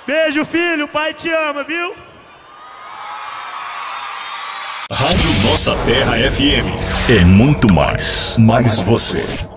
Beijo, filho, o pai te ama, viu? Rádio Nossa Terra FM. É muito mais você.